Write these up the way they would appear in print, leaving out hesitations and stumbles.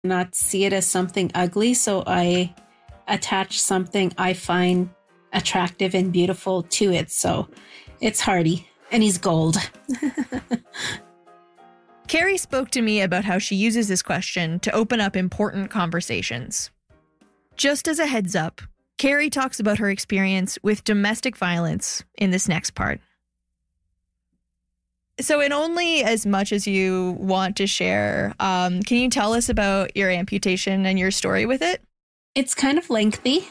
not see it as something ugly. So I attach something I find attractive and beautiful to it. So it's Hardy, and he's gold. Carrie spoke to me about how she uses this question to open up important conversations. Just as a heads up, Carrie talks about her experience with domestic violence in this next part. So in only as much as you want to share, can you tell us about your amputation and your story with it? It's kind of lengthy,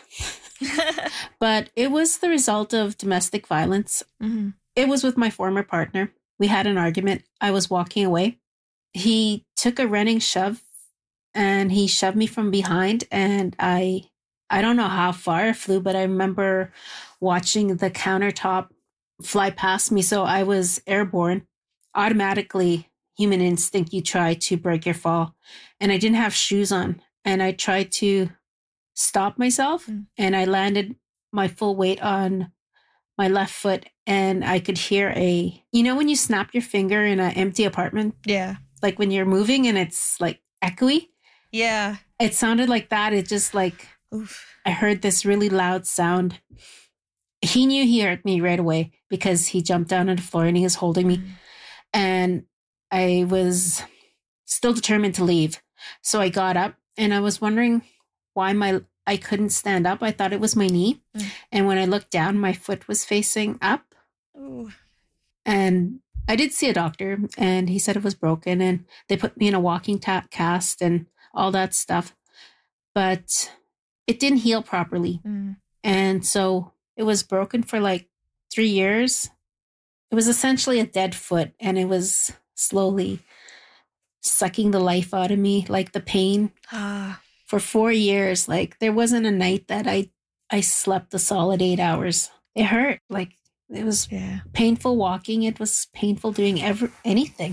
but it was the result of domestic violence. Mm-hmm. It was with my former partner. We had an argument. I was walking away. He took a running shove and he shoved me from behind, and I don't know how far I flew, but I remember watching the countertop fly past me. So I was airborne. Automatically, human instinct, you try to break your fall. And I didn't have shoes on, and I tried to stop myself, and I landed my full weight on my left foot, and I could hear when you snap your finger in an empty apartment? Yeah. Like when you're moving and it's like echoey? Yeah. It sounded like that. It just like, oof. I heard this really loud sound. He knew he hurt me right away because he jumped down on the floor and he was holding me. And I was still determined to leave. So I got up and I was wondering why I couldn't stand up. I thought it was my knee. And when I looked down, my foot was facing up. Ooh. And I did see a doctor, and he said it was broken, and they put me in a walking cast and all that stuff. But it didn't heal properly. And so it was broken for like 3 years. It was essentially a dead foot, and it was slowly sucking the life out of me, like the pain. For 4 years, like there wasn't a night that I slept a solid 8 hours. It hurt. Like it was painful walking. It was painful doing anything.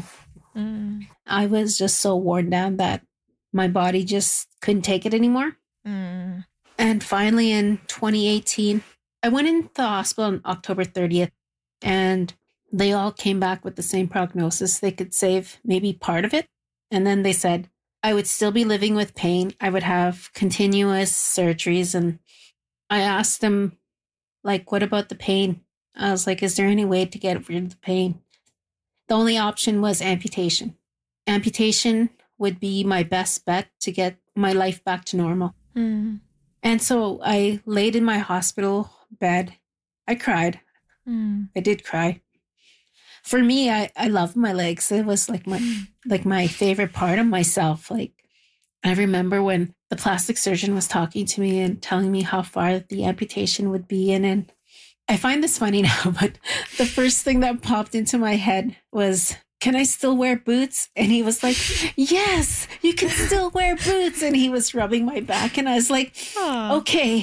I was just so worn down that my body just couldn't take it anymore. And finally in 2018, I went into the hospital on October 30th, and they all came back with the same prognosis. They could save maybe part of it. And then they said I would still be living with pain. I would have continuous surgeries. And I asked them, like, what about the pain? I was like, is there any way to get rid of the pain? The only option was amputation. Amputation would be my best bet to get my life back to normal. And so I laid in my hospital bed. I cried. I did cry. For me, I love my legs. It was like my favorite part of myself. Like, I remember when the plastic surgeon was talking to me and telling me how far the amputation would be in. And I find this funny now, but the first thing that popped into my head was, can I still wear boots? And he was like, yes, you can still wear boots. And he was rubbing my back. And I was like, okay.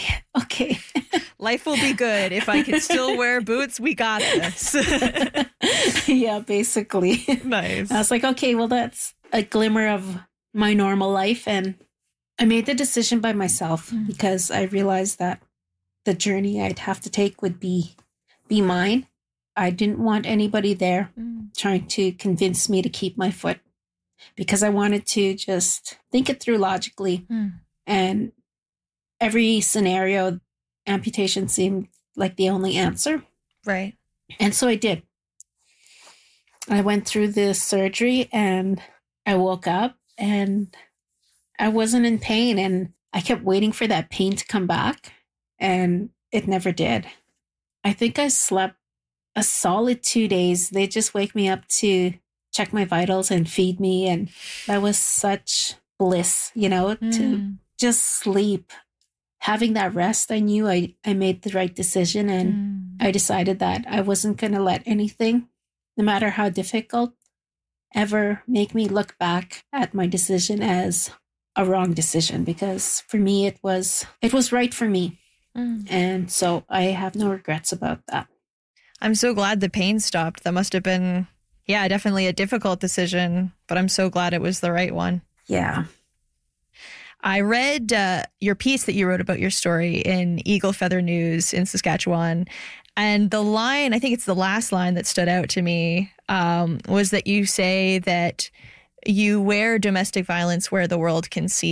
Life will be good. If I can still wear boots, we got this. Yeah, basically. Nice. I was like, okay, well, that's a glimmer of my normal life. And I made the decision by myself because I realized that the journey I'd have to take would be mine. I didn't want anybody there trying to convince me to keep my foot, because I wanted to just think it through logically. And every scenario, amputation seemed like the only answer. Right. And so I did. I went through the surgery and I woke up and I wasn't in pain, and I kept waiting for that pain to come back, and it never did. I think I slept a solid 2 days. They just wake me up to check my vitals and feed me. And that was such bliss, to just sleep. Having that rest, I knew I made the right decision. And I decided that I wasn't going to let anything, no matter how difficult, ever make me look back at my decision as a wrong decision, because for me, it was right for me. And so I have no regrets about that. I'm so glad the pain stopped. That must have been, definitely a difficult decision, but I'm so glad it was the right one. Yeah. I read your piece that you wrote about your story in Eagle Feather News in Saskatchewan. And the line, I think it's the last line that stood out to me, was that you say that You wear domestic violence where the world can see